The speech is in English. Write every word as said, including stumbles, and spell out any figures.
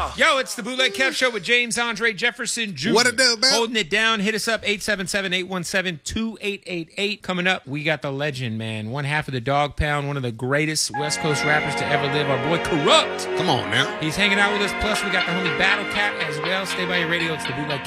Yo, it's the Bootleg Kev Show with James Andre Jefferson Junior What it do, man? Holding it down. Hit us up, eight seven seven, eight one seven, two eight eight eight. Coming up, we got the legend, man. One half of the Dog Pound, one of the greatest West Coast rappers to ever live. Our boy, Corrupt. Come on now. He's hanging out with us. Plus, we got the homie Battle Cat as well. Stay by your radio. It's the Bootleg